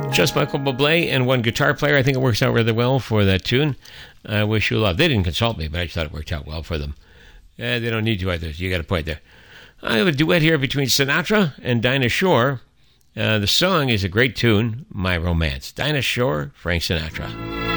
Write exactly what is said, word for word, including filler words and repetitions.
Just Michael Bublé and one guitar player. I think it works out really well for that tune. I Wish You Love. They didn't consult me, but I just thought it worked out well for them. Uh, they don't need to either. You got a point there. I have a duet here between Sinatra and Dinah Shore. Uh, the song is a great tune, My Romance. Dinah Shore, Frank Sinatra.